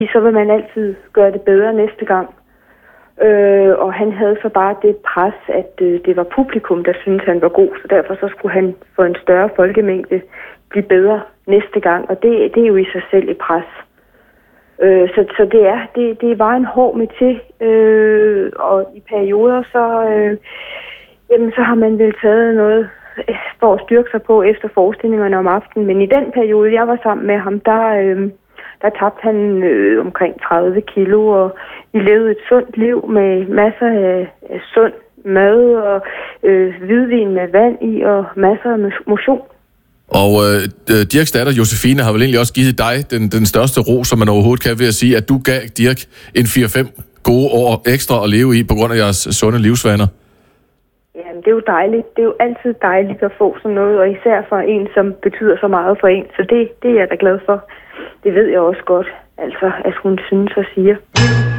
så vil man altid gøre det bedre næste gang. Og han havde så bare det pres, at det var publikum, der syntes, han var god. Så derfor så skulle han for en større folkemængde blive bedre næste gang. Og det er jo i sig selv et pres. Så det var en hård metier. Og i perioder, så har man vel taget noget for at styrke sig på efter forestillingerne om aftenen. Men i den periode, jeg var sammen med ham, der tabte han omkring 30 kilo, og vi levede et sundt liv med masser af sund mad og hvidvin med vand i og masser af motion. Og Dirks datter, Josefine, har vel egentlig også givet dig den største ro, som man overhovedet kan, ved at sige, at du gav Dirk en 4-5 gode år ekstra at leve i på grund af jeres sunde livsvaner. Jamen, det er jo dejligt. Det er jo altid dejligt at få sådan noget, og især for en, som betyder så meget for en. Så det er jeg da glad for. Det ved jeg også godt, altså, at hun synes og siger.